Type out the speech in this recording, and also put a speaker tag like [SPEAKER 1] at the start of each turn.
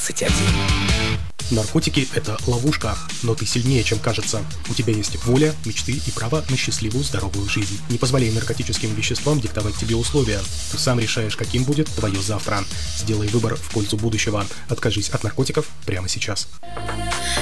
[SPEAKER 1] 21.
[SPEAKER 2] Наркотики – это ловушка, но ты сильнее, чем кажется. У тебя есть воля, мечты и право на счастливую, здоровую жизнь. Не позволяй наркотическим веществам диктовать тебе условия. Ты сам решаешь, каким будет твое завтра. Сделай выбор в пользу будущего. Откажись от наркотиков прямо сейчас.